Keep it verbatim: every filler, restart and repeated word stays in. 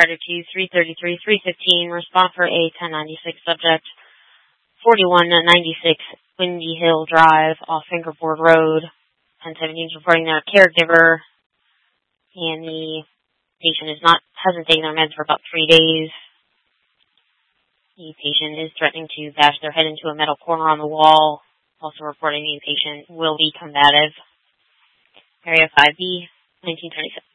Carter two, three thirty-three, three fifteen, respond for A ten ninety-six subject, forty-one ninety-six Windy Hill Drive off Fingerboard Road. ten seventeen is reporting their caregiver, and the patient is not, hasn't taken their meds for about three days. The patient is threatening to bash their head into a metal corner on the wall. Also reporting the patient will be combative. Area five B, nineteen twenty-six.